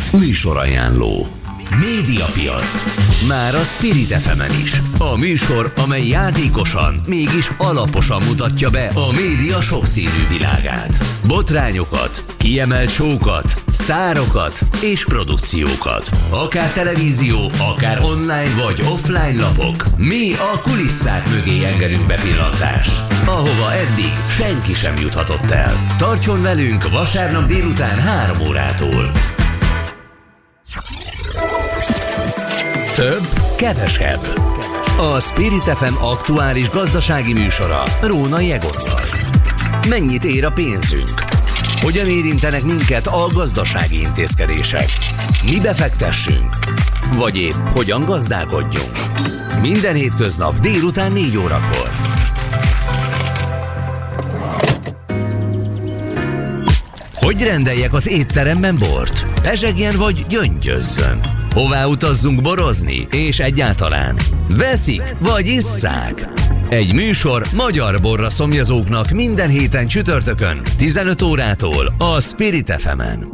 Műsorajánló. Médiapiac. Már a Spirit FM-en is. A műsor, amely játékosan, mégis alaposan mutatja be a média sokszínű világát. Botrányokat, kiemelt show-kat, sztárokat és produkciókat. Akár televízió, akár online vagy offline lapok. Mi a kulisszák mögé engedünk bepillantást, ahova eddig senki sem juthatott el. Tartson velünk vasárnap délután 3 órától. Több, kevesebb. A Spirit FM aktuális gazdasági műsora Rónai Egottal. Mennyit ér a pénzünk? Hogyan érintenek minket a gazdasági intézkedések? Mibe fektessünk? Vagy épp hogyan gazdálkodjunk? Minden hétköznap délután 4 órakor. Hogy rendeljek az étteremben bort? Pezsegjen vagy gyöngyözzön? Hová utazzunk borozni? És egyáltalán veszik vagy isszák? Egy műsor magyar borra szomjazóknak minden héten csütörtökön 15 órától a Spirit FM-en.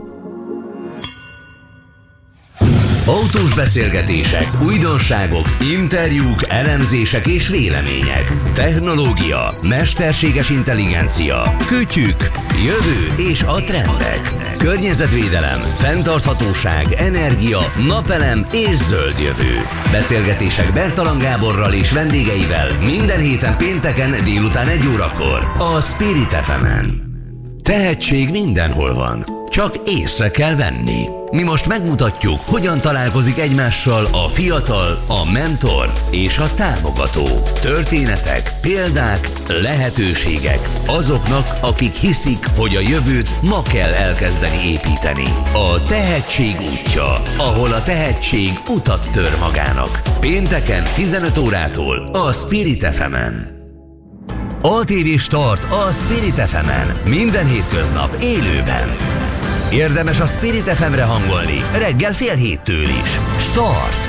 Autós beszélgetések, újdonságok, interjúk, elemzések és vélemények. Technológia, mesterséges intelligencia, kütyük, jövő és a trendek. Környezetvédelem, fenntarthatóság, energia, napelem és zöld jövő. Beszélgetések Bertalan Gáborral és vendégeivel minden héten pénteken délután 1 órakor a Spirit FM-en. Tehetség mindenhol van, csak észre kell venni. Mi most megmutatjuk, hogyan találkozik egymással a fiatal, a mentor és a támogató. Történetek, példák, lehetőségek azoknak, akik hiszik, hogy a jövőt ma kell elkezdeni építeni. A tehetség útja, ahol a tehetség utat tör magának. Pénteken 15 órától a Spirit FM-en. ATV Start a Spirit FM-en. Minden hétköznap élőben. Érdemes a Spirit FM-re hangolni reggel 6:30 is. Start!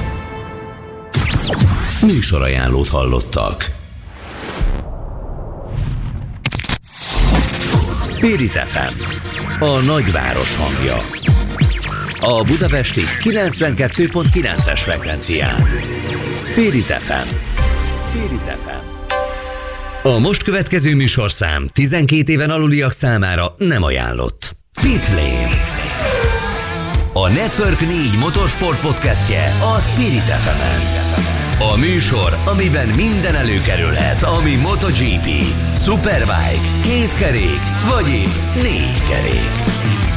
Műsorajánlót hallottak. Spirit FM, a nagyváros hangja. A budapesti 92.9-es frekvencián. Spirit FM. Spirit FM. A most következő műsorszám 12 éven aluliak számára nem ajánlott. Pitlane. A Network 4 motorsport podcastje a Spirit FM-en. A műsor, amiben minden előkerülhet, ami MotoGP, Superbike, 2 kerék, vagy épp 4 kerék.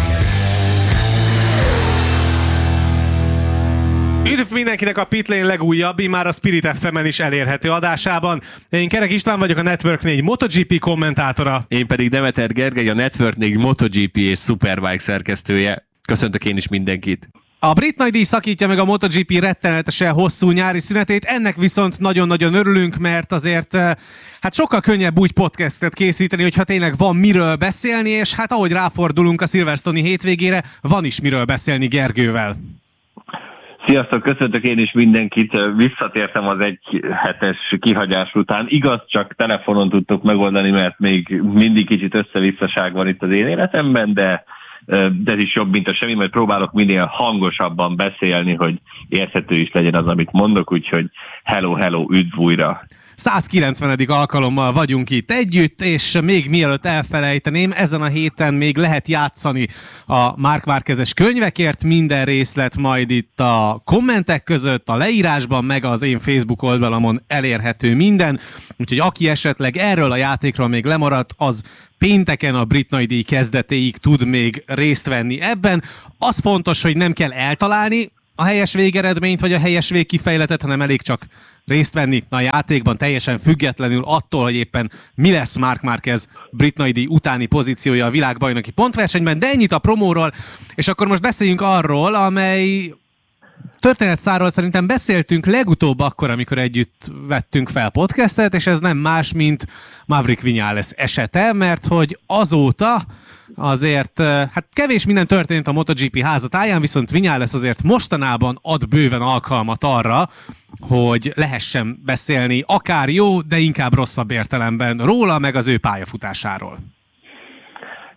Üdv mindenkinek a Pitlane legújabb, már a Spirit FM-en is elérhető adásában. Én Kerek István vagyok, a Network 4 MotoGP kommentátora. Én pedig Demeter Gergely, a Network 4 MotoGP és Superbike szerkesztője. Köszöntök én is mindenkit. A brit nagydíj szakítja meg a MotoGP rettenetesen hosszú nyári szünetét, ennek viszont nagyon-nagyon örülünk, mert azért hát sokkal könnyebb úgy podcastet készíteni, hogyha tényleg van miről beszélni, és hát ahogy ráfordulunk a Silverstone-i hétvégére, van is miről beszélni Gergővel. Sziasztok, köszöntök én is mindenkit. Visszatértem az 1 hetes kihagyás után. Igaz, csak telefonon tudtok megoldani, mert még mindig kicsit összevisszaság van itt az én életemben, de ez is jobb, mint a semmi, mert próbálok minél hangosabban beszélni, hogy érthető is legyen az, amit mondok, úgyhogy hello, üdv újra! 190. alkalommal vagyunk itt együtt, és még mielőtt elfelejteném, ezen a héten még lehet játszani a Marc Márquez-es könyvekért, minden részlet majd itt a kommentek között, a leírásban, meg az én Facebook oldalamon elérhető minden, úgyhogy aki esetleg erről a játékról még lemaradt, az pénteken a brit nagydíj kezdetéig tud még részt venni ebben. Az fontos, hogy nem kell eltalálni a helyes végeredményt, vagy a helyes végkifejletet, hanem elég csak részt venni a játékban, teljesen függetlenül attól, hogy éppen mi lesz Marc Márquez brit nagydíj utáni pozíciója a világbajnoki pontversenyben, de ennyit a promóról, és akkor most beszéljünk arról, amely történetszárról szerintem beszéltünk legutóbb akkor, amikor együtt vettünk fel podcastet, és ez nem más, mint Maverick Viñales esete, mert hogy azóta azért hát kevés minden történt a MotoGP házatáján, viszont Viñales azért mostanában ad bőven alkalmat arra, hogy lehessen beszélni akár jó, de inkább rosszabb értelemben róla, meg az ő pályafutásáról.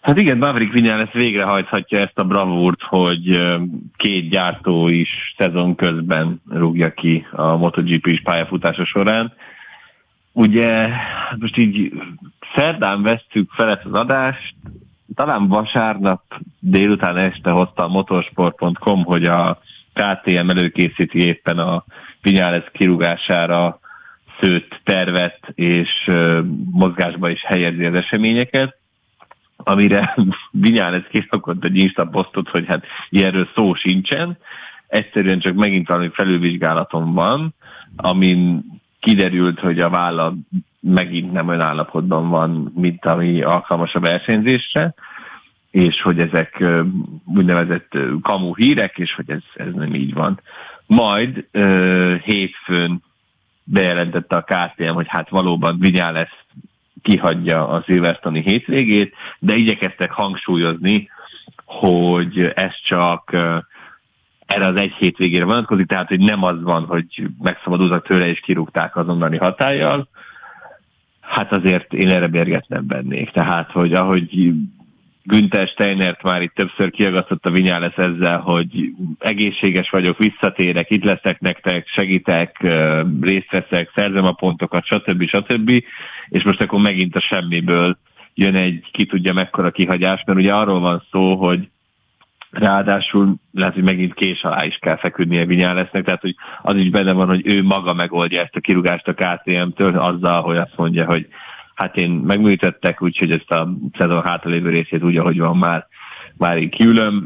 Hát igen, Maverick Viñales végrehajthatja ezt a bravúrt, hogy két gyártó is szezon közben rúgja ki a MotoGP-s pályafutása során. Ugye most így szerdán vesszük fel ezt az adást, talán vasárnap délután este hozta a motorsport.com, hogy a KTM előkészíti éppen a Viñales kirúgására szőtt tervet, és mozgásba is helyezi az eseményeket, amire Viñales kirakott egy Insta posztot, hogy hát ilyenről szó sincsen, egyszerűen csak megint valami felülvizsgálaton van, amin kiderült, hogy a vállalat megint nem olyan állapotban van, mint ami alkalmas a versenyzésre, és hogy ezek úgynevezett kamu hírek, és hogy ez nem így van. Majd hétfőn bejelentette a KTM, hogy hát valóban Viñales kihagyja a Silverstone-i hétvégét, de igyekeztek hangsúlyozni, hogy ez csak erre az egy hétvégére vonatkozik, tehát hogy nem az van, hogy megszabadultak tőle és kirúgták azonnali hatállyal. Hát azért én erre mérget nem vennék. Tehát, hogy ahogy Günther Steinert már itt többször kiagasztott a Viñales ezzel, hogy egészséges vagyok, visszatérek, itt leszek nektek, segítek, részt veszek, szerzem a pontokat, stb. És most akkor megint a semmiből jön egy ki tudja mekkora kihagyás, mert ugye arról van szó, hogy ráadásul lehet, hogy megint kés alá is kell feküdnie Viñalesnek, tehát hogy az is benne van, hogy ő maga megoldja ezt a kirúgást a KTM-től azzal, hogy azt mondja, hogy hát én megműtöttek, úgyhogy ezt a szezon hátralévő részét úgy, ahogy van már így kiülöm.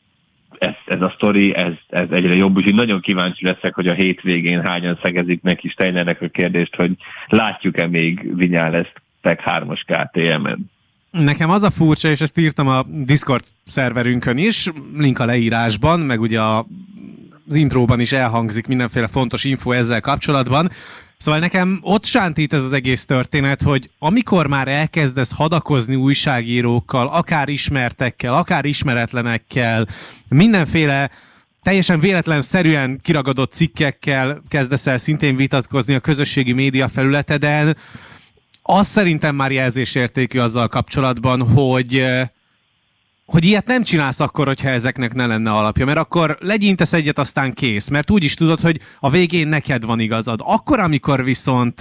Ez a sztori, ez egyre jobb, úgyhogy nagyon kíváncsi leszek, hogy a hétvégén hányan szegezik neki Steinernek a kérdést, hogy látjuk-e még Viñalest Tech 3-as KTM-en. Nekem az a furcsa, és ezt írtam a Discord szerverünkön is, link a leírásban, meg ugye az intróban is elhangzik mindenféle fontos info ezzel kapcsolatban. Szóval nekem ott sántít ez az egész történet, hogy amikor már elkezdesz hadakozni újságírókkal, akár ismertekkel, akár ismeretlenekkel, mindenféle teljesen véletlenszerűen kiragadott cikkekkel kezdesz el szintén vitatkozni a közösségi média felületeden, az szerintem már jelzésértékű azzal kapcsolatban, hogy ilyet nem csinálsz akkor, hogyha ezeknek ne lenne alapja, mert akkor legyintesz egyet, aztán kész, mert úgy is tudod, hogy a végén neked van igazad. Akkor, amikor viszont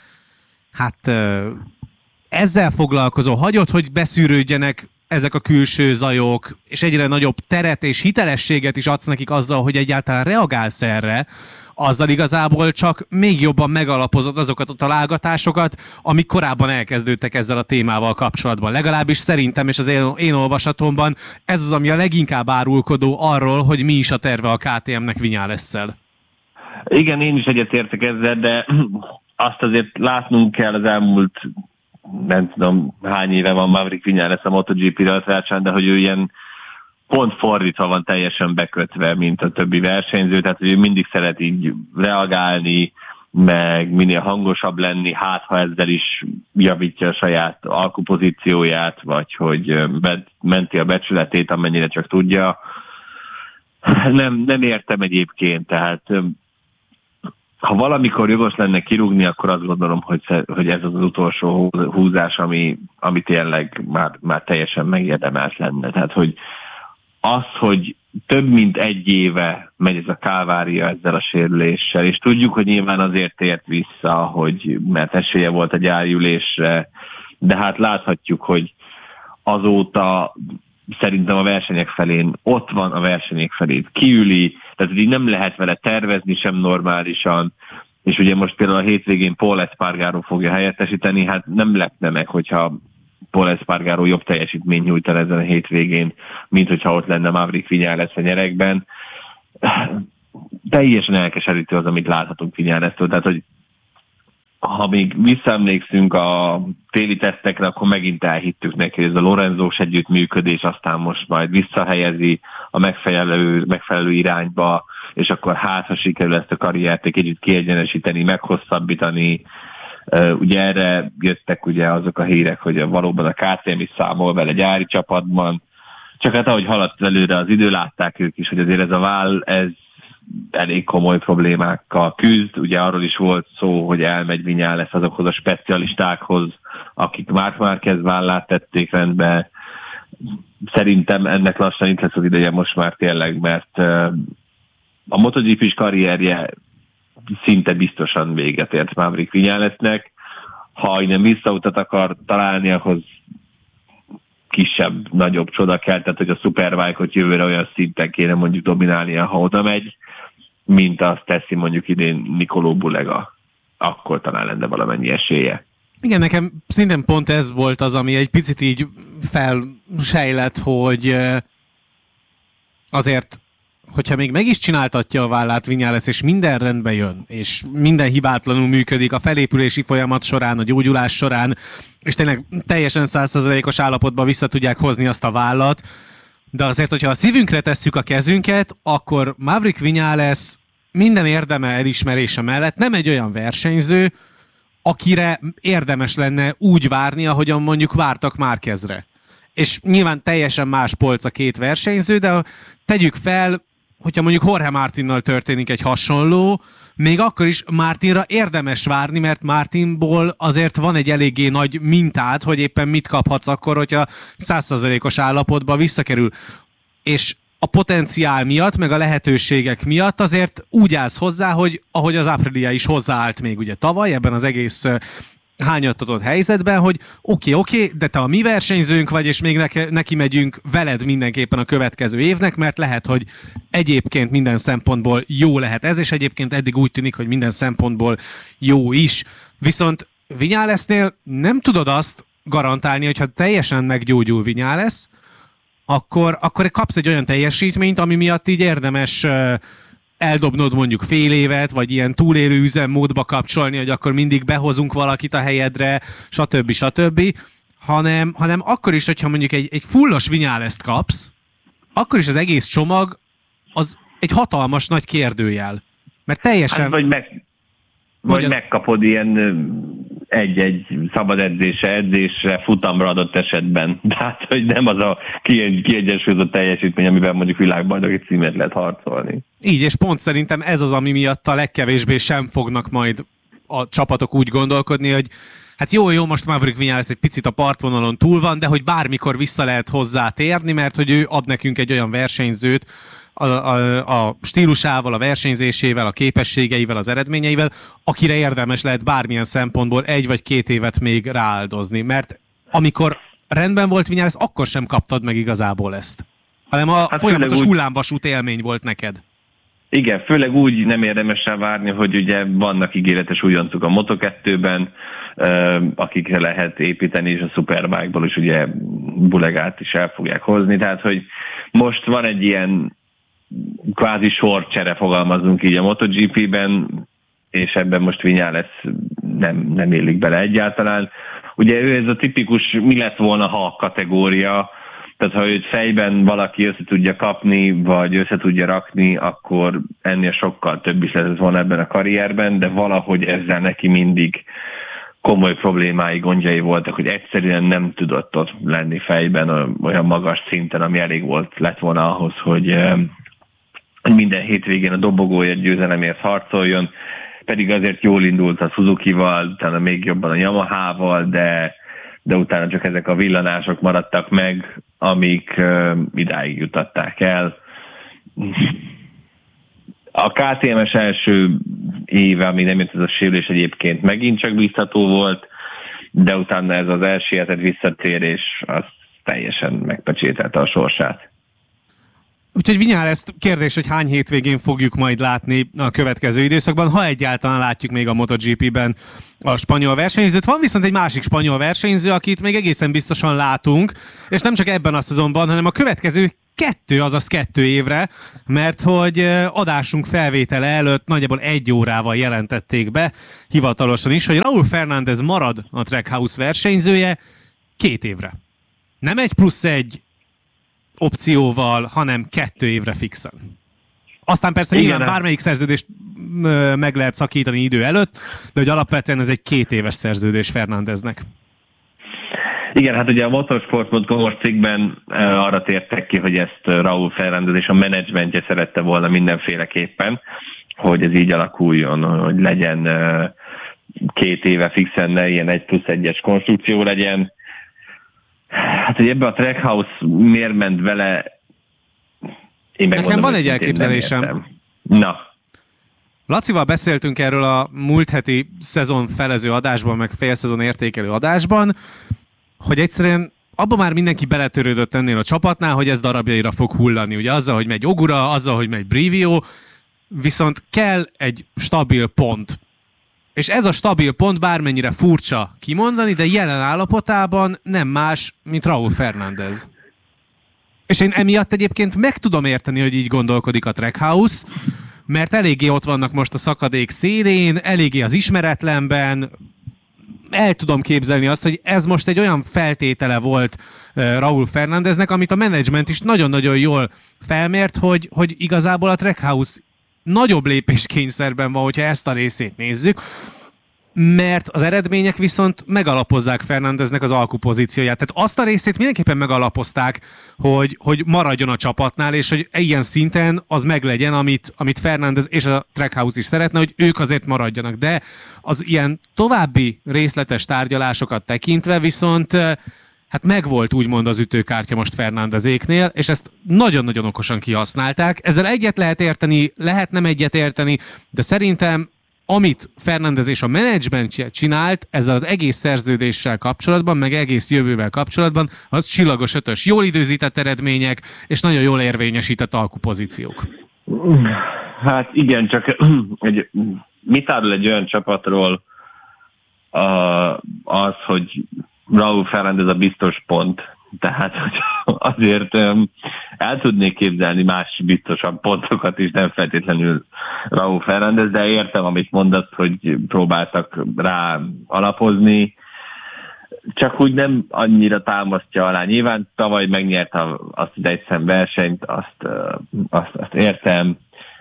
ezzel foglalkozol, hagyod, hogy beszűrődjenek ezek a külső zajok, és egyre nagyobb teret és hitelességet is adsz nekik azzal, hogy egyáltalán reagálsz erre, azzal igazából csak még jobban megalapozod azokat a találgatásokat, amik korábban elkezdődtek ezzel a témával kapcsolatban. Legalábbis szerintem, és az én olvasatomban ez az, ami a leginkább árulkodó arról, hogy mi is a terve a KTM-nek Viñalessel. Igen, én is egyetértek ezzel, de azt azért látnunk kell az elmúlt, nem tudom hány éve van Maverick Viñales a MotoGP-re, de hogy ő ilyen pont fordítva van teljesen bekötve, mint a többi versenyző, tehát hogy ő mindig szeret így reagálni, meg minél hangosabb lenni, hát ha ezzel is javítja a saját alkupozícióját, vagy hogy menti a becsületét, amennyire csak tudja. Nem értem egyébként, tehát ha valamikor jogos lenne kirúgni, akkor azt gondolom, hogy ez az utolsó húzás, ami tényleg már teljesen megérdemelt lenne. Tehát, hogy az, hogy több mint egy éve megy ez a kálvária ezzel a sérüléssel, és tudjuk, hogy nyilván azért tért vissza, mert esélye volt a gyáriülésre, de hát láthatjuk, hogy azóta szerintem a versenyek felén ott van, a versenyek felét kiüli, tehát így nem lehet vele tervezni sem normálisan, és ugye most például a hétvégén Pol Espargaró fogja helyettesíteni, hát nem lepne meg, hogyha Pol Espargaró jobb teljesítményt nyújt el ezen a hétvégén, mint hogyha ott lenne Maverick Viñales a nyerekben. Teljesen elkeserítő az, amit láthatunk Viñalestől, tehát hogy ha még visszaemlékszünk a téli tesztekre, akkor megint elhittük neki, hogy ez a Lorenzós együttműködés aztán most majd visszahelyezi a megfelelő irányba, és akkor hát, ha sikerül ezt a karriert egy kicsit kiegyenesíteni, meghosszabbítani. Ugye erre jöttek ugye azok a hírek, hogy valóban a KTM is számol vele gyári csapatban, csak hát ahogy haladt előre az idő, látták ők is, hogy azért ez a váll, ez elég komoly problémákkal küzd. Ugye arról is volt szó, hogy elmegy Viñales azokhoz a specialistákhoz, akik Marc Márquez vállát tették rendbe, szerintem ennek lassan itt lesz az ideje most már tényleg, mert a MotoGP-s karrierje szinte biztosan véget ért Maverick Viñalesnek. Ha innen visszautat akar találni, ahhoz kisebb, nagyobb csoda kell, tehát hogy a Superbike-ot jövőre olyan szinten kéne mondjuk dominálnia, ha oda megy, mint azt teszi mondjuk idén Nicolò Bulega. Akkor talán lenne valamennyi esélye. Igen, nekem szintén pont ez volt az, ami egy picit így felsejlett, hogy azért, hogyha még meg is csináltatja a vállát Viñales, és minden rendbe jön, és minden hibátlanul működik a felépülési folyamat során, a gyógyulás során, és tényleg teljesen 100%-os állapotban vissza tudják hozni azt a vállat, de azért, hogyha a szívünkre tesszük a kezünket, akkor Maverick Viñales minden érdeme elismerése mellett nem egy olyan versenyző, akire érdemes lenne úgy várni, ahogyan mondjuk vártak Márquezre. És nyilván teljesen más polc a két versenyző, de tegyük fel, hogyha mondjuk Jorge Martinnal történik egy hasonló, még akkor is Martinra érdemes várni, mert Martinból azért van egy eléggé nagy mintád, hogy éppen mit kaphatsz akkor, hogyha 100%-os állapotba visszakerül. És a potenciál miatt, meg a lehetőségek miatt azért úgy állsz hozzá, hogy ahogy az Aprilia is hozzáállt még ugye tavaly ebben az egész hányattatott helyzetben, hogy oké, de te a mi versenyzőnk vagy, és még neki megyünk veled mindenképpen a következő évnek, mert lehet, hogy egyébként minden szempontból jó lehet ez, és egyébként eddig úgy tűnik, hogy minden szempontból jó is. Viszont Viñalesnél nem tudod azt garantálni, hogyha teljesen meggyógyul Viñales, akkor kapsz egy olyan teljesítményt, ami miatt így érdemes eldobnod mondjuk fél évet, vagy ilyen túlélő üzemmódba kapcsolni, hogy akkor mindig behozunk valakit a helyedre, stb. Hanem akkor is, hogyha mondjuk egy fullos Viñalest kapsz, akkor is az egész csomag az egy hatalmas nagy kérdőjel. Mert teljesen... Hát vagy megkapod ilyen egy szabad edzésre, futamra adott esetben. Tehát, hogy nem az a kiegyensúlyozott teljesítmény, amiben mondjuk világbajnoki címet lehet harcolni. Így, és pont szerintem ez az, ami miatt a legkevésbé sem fognak majd a csapatok úgy gondolkodni, hogy hát jó, most Maverick Viñales egy picit a partvonalon túl van, de hogy bármikor vissza lehet hozzá térni, mert hogy ő ad nekünk egy olyan versenyzőt, a stílusával, a versenyzésével, a képességeivel, az eredményeivel, akire érdemes lehet bármilyen szempontból 1 vagy 2 évet még rááldozni. Mert amikor rendben volt Viñales, akkor sem kaptad meg igazából ezt. Hanem a folyamatos hullámvasút élmény volt neked. Igen, főleg úgy nem érdemes rá várni, hogy ugye vannak ígéretes újoncok a Moto2-ben, akikre lehet építeni, és a Superbike-ból is ugye Bulegát is el fogják hozni. Tehát, hogy most van egy ilyen kvázi sorcsere, fogalmazunk így a MotoGP-ben, és ebben most Viñales nem illik bele egyáltalán. Ugye ő ez a tipikus mi lett volna ha kategória, tehát ha őt fejben valaki össze tudja kapni, vagy össze tudja rakni, akkor ennél sokkal több is lesz volna ebben a karrierben, de valahogy ezzel neki mindig komoly problémái, gondjai voltak, hogy egyszerűen nem tudott ott lenni fejben olyan magas szinten, ami elég lett volna ahhoz, hogy minden hétvégén a dobogóért, győzelemért harcoljon, pedig azért jól indult a Suzukival, utána még jobban a Yamahával, de utána csak ezek a villanások maradtak meg, amik idáig jutatták el. A KTM-es első éve, ami nem jött ez a sérülés, egyébként megint csak biztató volt, de utána ez az elsietett visszatérés, az teljesen megpecsételte a sorsát. Úgyhogy Viñales kérdés, hogy hány hétvégén fogjuk majd látni a következő időszakban, ha egyáltalán látjuk még a MotoGP-ben a spanyol versenyzőt. Van viszont egy másik spanyol versenyző, akit még egészen biztosan látunk, és nem csak ebben a szezonban, hanem a következő 2 évre, mert hogy adásunk felvétele előtt nagyjából 1 órával jelentették be hivatalosan is, hogy Raúl Fernández marad a Trackhouse versenyzője 2 évre. Nem 1+1 opcióval, hanem 2 évre fixen. Aztán persze nyilván bármelyik szerződést meg lehet szakítani idő előtt, de hogy alapvetően ez egy 2 éves szerződés Fernándeznek. Igen, hát ugye a motorsport.com cikkben arra tértek ki, hogy ezt Raúl Fernández és a menedzsmentje szerette volna mindenféleképpen, hogy ez így alakuljon, hogy legyen 2 éve fixen, ne ilyen 1+1-es konstrukció legyen. Hát, hogy ebbe a Trackhouse miért ment vele, nekem van egy elképzelésem. Na. Lacival beszéltünk erről a múlt heti szezon felező adásban, meg félszezon értékelő adásban, hogy egyszerűen abban már mindenki beletörődött ennél a csapatnál, hogy ez darabjaira fog hullani. Ugye azzal, hogy megy Ogura, azzal, hogy megy Brivio, viszont kell egy stabil pont. És ez a stabil pont bármennyire furcsa kimondani, de jelen állapotában nem más, mint Raúl Fernández. És én emiatt egyébként meg tudom érteni, hogy így gondolkodik a Trackhouse, mert eléggé ott vannak most a szakadék szélén, eléggé az ismeretlenben. El tudom képzelni azt, hogy ez most egy olyan feltétele volt Raúl Fernándeznek, amit a menedzsment is nagyon-nagyon jól felmért, hogy igazából a Trackhouse nagyobb lépéskényszerben van, hogyha ezt a részét nézzük, mert az eredmények viszont megalapozzák Fernándeznek az alkupozícióját. Tehát azt a részét mindenképpen megalapozták, hogy maradjon a csapatnál, és hogy ilyen szinten az meglegyen, amit Fernández és a Trackhouse is szeretne, hogy ők azért maradjanak. De az ilyen további részletes tárgyalásokat tekintve viszont hát megvolt úgymond az ütőkártya most Fernándezéknél, és ezt nagyon-nagyon okosan kihasználták. Ezzel egyet lehet érteni, lehet nem egyet érteni, de szerintem amit Fernández és a menedzsment csinált ezzel az egész szerződéssel kapcsolatban, meg egész jövővel kapcsolatban, az csillagos ötös. Jól időzített eredmények, és nagyon jól érvényesített alkupozíciók. Hát igen, csak mit árul egy olyan csapatról az, hogy Raúl Fernández a biztos pont. Tehát azért el tudnék képzelni más biztosabb pontokat is, nem feltétlenül Raúl Fernández, de értem, amit mondasz, hogy próbáltak rá alapozni, csak úgy nem annyira támasztja alá. Nyilván tavaly megnyerte azt az egyszem versenyt, azt értem,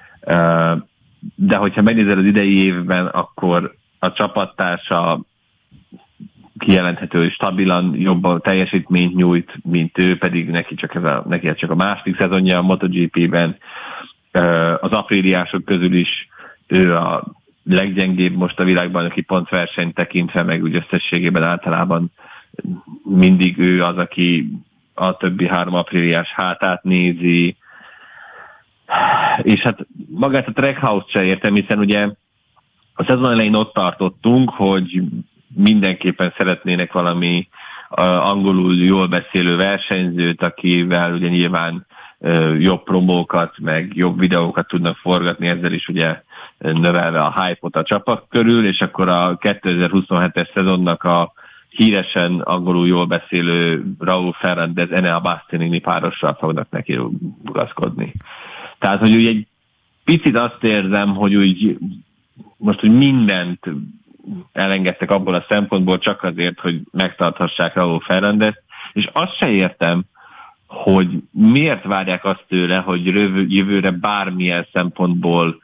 de hogyha megnézel az idei évben, akkor a csapattársa kijelenthető, hogy stabilan jobban teljesítményt nyújt, mint ő, pedig neki csak a második szezonja a MotoGP-ben. Az apríliások közül is ő a leggyengébb most a világbajnoki pontversenyt tekintve, meg úgy összességében általában mindig ő az, aki a többi 3 apríliás hátát nézi. És hát magát a Trackhouse-t se értem, hiszen ugye a szezon elején ott tartottunk, hogy mindenképpen szeretnének valami angolul jól beszélő versenyzőt, akivel ugye nyilván jobb promókat, meg jobb videókat tudnak forgatni, ezzel is ugye növelve a hype-ot a csapat körül, és akkor a 2027-es szezonnak a híresen angolul jól beszélő Raúl Fernández, Enea Bastianini párossal fognak neki rugaszkodni. Tehát, hogy ugye egy picit azt érzem, hogy úgy most, hogy mindent elengedtek abból a szempontból csak azért, hogy megtarthassák Raúl Fernández, és azt se értem, hogy miért várják azt tőle, hogy jövőre bármilyen szempontból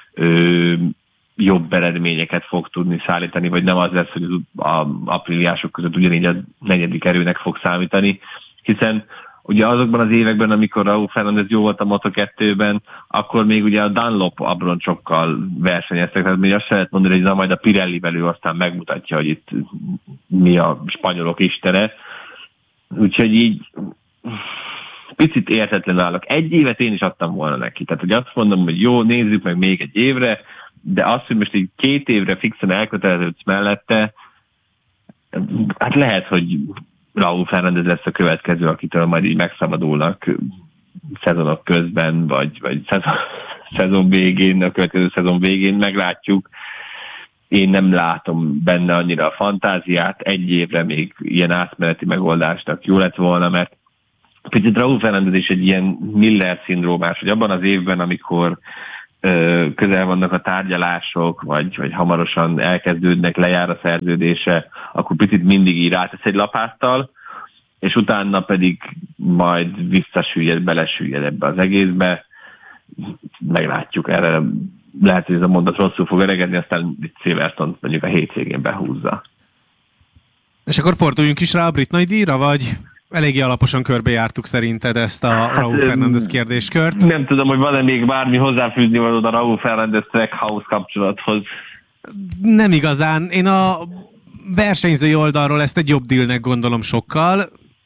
jobb eredményeket fog tudni szállítani, vagy nem az lesz, hogy az apríliások között ugyanígy a 4. erőnek fog számítani, hiszen ugye azokban az években, amikor Raúl Fernández jó volt a Moto2-ben, akkor még ugye a Dunlop abroncsokkal versenyeztek, tehát még azt se lehet mondani, hogy na majd a Pirelli-vel ő aztán megmutatja, hogy itt mi a spanyolok istene. Úgyhogy így picit értetlen állok. 1 évet én is adtam volna neki. Tehát, hogy azt mondom, hogy jó, nézzük meg még 1 évre, de azt, hogy most így 2 évre fixen elköteleződsz mellette, hát lehet, hogy Raúl Fernández lesz a következő, akitől majd így megszabadulnak szezonok közben, vagy szezon végén, a következő szezon végén, meglátjuk. Én nem látom benne annyira a fantáziát, 1 évre még ilyen átmeneti megoldásnak jó lett volna, mert picit Raúl Fernández is egy ilyen Miller-szindrómás, hogy abban az évben, amikor közel vannak a tárgyalások, vagy hamarosan elkezdődnek, lejár a szerződése, akkor picit mindig így rátesz egy lapáttal, és utána pedig majd visszasüllyed, belesüllyed ebbe az egészbe. Meglátjuk, erre lehet, hogy ez a mondat rosszul fog öregedni, aztán Silverstone mondjuk a hétvégén behúzza. És akkor forduljunk is rá a brit nagydíjra, vagy eléggé alaposan körbejártuk szerinted ezt a Raúl Fernández kérdéskört? Nem tudom, hogy van-e még bármi hozzáfűzni valód a Raúl Fernández Trackhouse kapcsolathoz. Nem igazán. Én a versenyzői oldalról ezt egy jobb dealnek gondolom sokkal.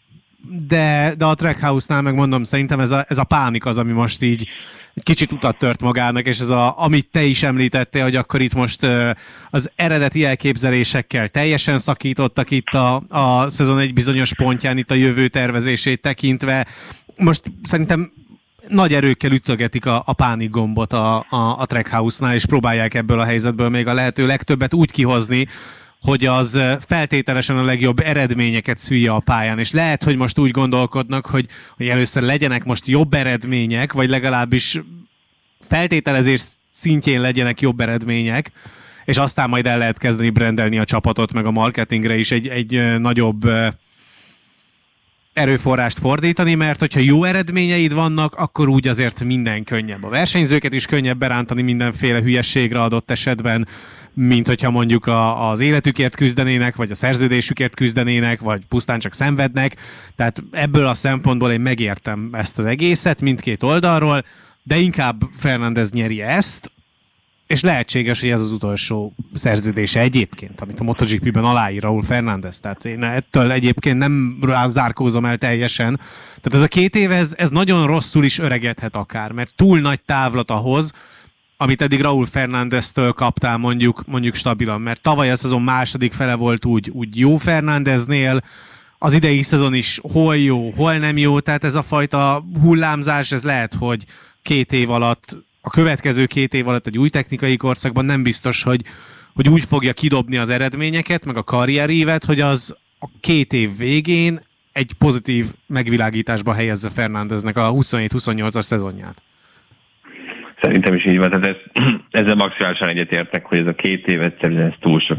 de a Trackhouse-nál megmondom, szerintem ez a pánik az, ami most így egy kicsit utat tört magának, és amit te is említettél, hogy akkor itt most az eredeti elképzelésekkel teljesen szakítottak itt a szezon egy bizonyos pontján, itt a jövő tervezését tekintve. Most szerintem nagy erőkkel ütögetik a pánik gombot a Trackhouse-nál, és próbálják ebből a helyzetből még a lehető legtöbbet úgy kihozni, hogy az feltételesen a legjobb eredményeket szülje a pályán, és lehet, hogy most úgy gondolkodnak, hogy először legyenek most jobb eredmények, vagy legalábbis feltételezés szintjén legyenek jobb eredmények, és aztán majd el lehet kezdeni brandelni a csapatot, meg a marketingre is egy nagyobb erőforrást fordítani, mert hogyha jó eredményeid vannak, akkor úgy azért minden könnyebb. A versenyzőket is könnyebb berántani mindenféle hülyességre adott esetben, mint hogyha mondjuk az életükért küzdenének, vagy a szerződésükért küzdenének, vagy pusztán csak szenvednek. Tehát ebből a szempontból én megértem ezt az egészet mindkét oldalról, de inkább Fernández nyeri ezt, és lehetséges, hogy ez az utolsó szerződése egyébként, amit a MotoGP-ben aláír Raúl Fernández. Tehát én ettől egyébként nem zárkózom el teljesen. Tehát ez a 2 év, ez nagyon rosszul is öregedhet akár, mert túl nagy távlat ahhoz, amit eddig Raúl Fernándeztől kaptál mondjuk stabilan, mert tavaly a szezon második fele volt úgy jó Fernándeznél, az idei szezon is hol jó, hol nem jó, tehát ez a fajta hullámzás, ez lehet, hogy 2 év alatt, a következő 2 év alatt egy új technikai korszakban nem biztos, hogy úgy fogja kidobni az eredményeket, meg a karrierévet, hogy az a 2 év végén egy pozitív megvilágításba helyezze Fernándeznek a 27-28-as szezonját. Szerintem is így van, tehát ezzel maximálisan egyetértek, hogy ez a 2 év egyszerűen ez túl sok.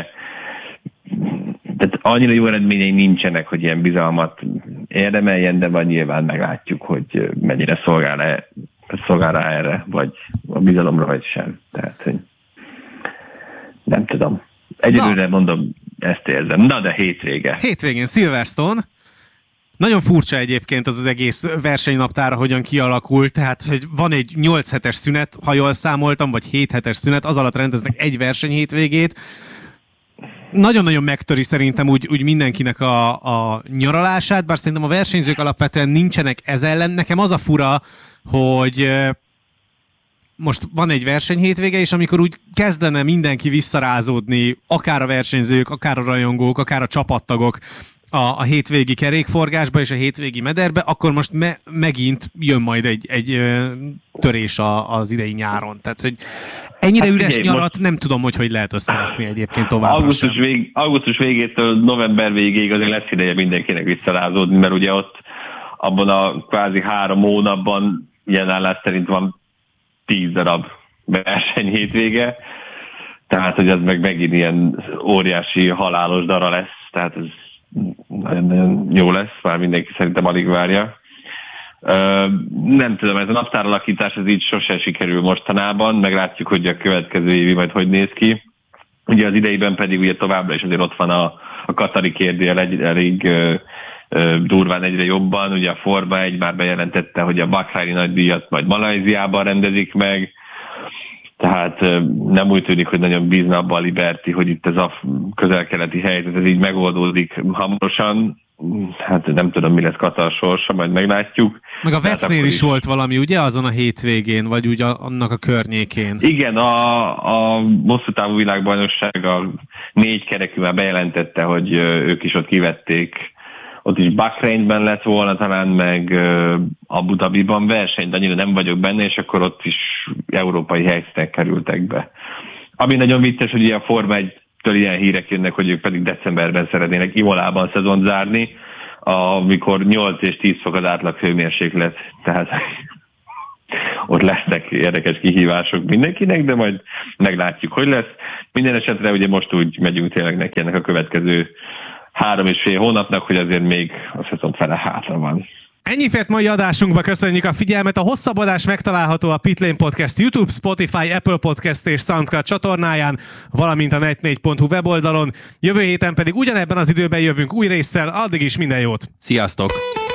Tehát annyira jó eredményei nincsenek, hogy ilyen bizalmat érdemeljen, de majd nyilván meglátjuk, hogy mennyire szolgál rá erre, vagy a bizalomra, vagy sem. Tehát, hogy nem tudom. Egyelőre mondom, ezt érzem. Na, de hétvége. Hétvégén Silverstone. Nagyon furcsa egyébként az egész versenynaptára, hogyan kialakult, tehát hogy van egy 8 hetes szünet, ha jól számoltam, vagy 7 hetes szünet, az alatt rendeznek egy verseny hétvégét. Nagyon-nagyon megtöri szerintem úgy mindenkinek a nyaralását, bár szerintem a versenyzők alapvetően nincsenek ez ellen. Nekem az a fura, hogy most van egy versenyhétvége, és amikor úgy kezdene mindenki visszarázódni, akár a versenyzők, akár a rajongók, akár a csapattagok a hétvégi kerékforgásba és a hétvégi mederbe, akkor most megint jön majd egy törés az idei nyáron. Tehát, hogy ennyire üres nyarat nem tudom, hogy lehet összerakni egyébként továbbra sem. Augusztus végétől november végéig azért lesz ideje mindenkinek visszarázódni, mert ugye ott abban a kvázi 3 hónapban ilyen állás szerint van 10 darab verseny hétvége, tehát hogy ez megint ilyen óriási halálos dara lesz, tehát ez nagyon jó lesz, már mindenki szerintem alig várja. Nem tudom, ez a naptáralakítás ez így sose sikerül mostanában, meglátjuk, hogy a következő évi majd hogy néz ki. Ugye az idejében pedig ugye továbbra is azért ott van a katari kérdőjel elég durván egyre jobban. Ugye a Forma 1 már bejelentette, hogy a Bahraini nagydíjat majd Malajziában rendezik meg, tehát nem úgy tűnik, hogy nagyon bízna abban a Liberty, hogy itt ez a közel-keleti helyzet, ez így megoldódik hamarosan. Hát nem tudom, mi lesz Katar sorsa, majd meglátjuk. Meg a Vecnél is volt valami, ugye, azon a hétvégén, vagy úgy annak a környékén. Igen, a hosszú távú világbajnokság a 4 kerekű már bejelentette, hogy ők is ott kivették. Ott is Bahreinben lett volna talán, meg Abu Dhabiban verseny, de annyira nem vagyok benne, és akkor ott is európai helyszínek kerültek be. Ami nagyon vicces, hogy a Forma 1-től ilyen hírek jönnek, hogy ők pedig decemberben szeretnének Imolában szezont zárni, amikor 8 és 10 fok az átlag hőmérséklet. Tehát ott lesznek érdekes kihívások mindenkinek, de majd meglátjuk, hogy lesz. Minden esetre ugye most úgy megyünk tényleg neki ennek a következő 3,5 hónapnak, hogy azért még a szezon fele hátra van. Ennyi fért mai adásunkba, köszönjük a figyelmet. A hosszabb adás megtalálható a Pitlane Podcast YouTube, Spotify, Apple Podcast és SoundCloud csatornáján, valamint a net4.hu weboldalon. Jövő héten pedig ugyanebben az időben jövünk új résszel, addig is minden jót! Sziasztok!